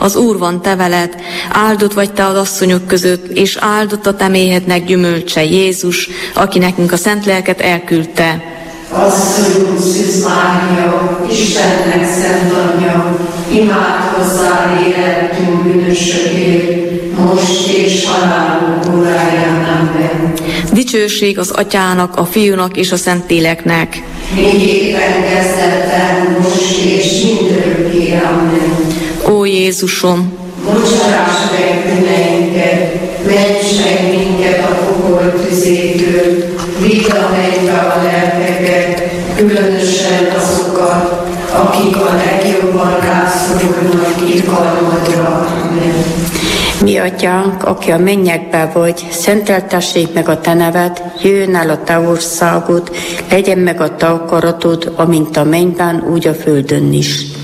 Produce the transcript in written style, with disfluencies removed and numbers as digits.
Az Úr van te veled, áldott vagy te az asszonyok között, és áldott a te méhednek gyümölcse, Jézus, aki nekünk a szent lelket elküldte. Asszonyunk Szűz Mária, Istennek szent anyja, imádkozzál életünk bűnösökért, most és halálunk óráján. Amen. Dicsőség az Atyának, a Fiúnak és a Szentléleknek. Miképpen kezdetben, most és mindörökké. Amen. Ó Jézusom, bocsáss meg bűneinket, ments meg minket a pokol tüzétől, vidd a mennybe a lelkeket, különösen azokat, akik a legjobban rászorulnak irgalmadra. Amen. Mi atyánk, aki a mennyekben vagy, szenteltessék meg a te neved, jöjjön el a te országod, legyen meg a te akaratod, amint a mennyben, úgy a földön is.